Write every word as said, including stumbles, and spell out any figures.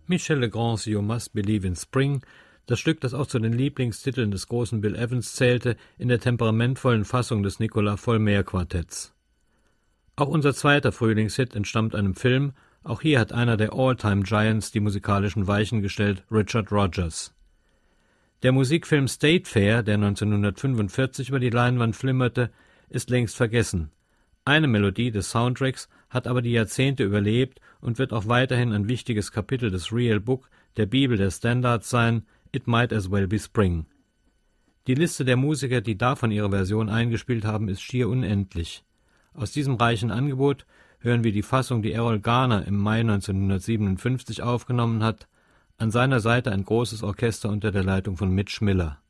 Michel Legrands You Must Believe in Spring, das Stück, das auch zu den Lieblingstiteln des großen Bill Evans zählte, in der temperamentvollen Fassung des Nicolas Volmer-Quartetts. Auch unser zweiter Frühlingshit entstammt einem Film, auch hier hat einer der All-Time-Giants die musikalischen Weichen gestellt, Richard Rodgers. Der Musikfilm State Fair, der neunzehnhundertfünfundvierzig über die Leinwand flimmerte, ist längst vergessen. Eine Melodie des Soundtracks hat aber die Jahrzehnte überlebt und wird auch weiterhin ein wichtiges Kapitel des Real Book, der Bibel der Standards sein, It Might As Well Be Spring. Die Liste der Musiker, die davon ihre Version eingespielt haben, ist schier unendlich. Aus diesem reichen Angebot hören wir die Fassung, die Errol Garner im Mai neunzehnhundertsiebenundfünfzig aufgenommen hat, an seiner Seite ein großes Orchester unter der Leitung von Mitch Miller.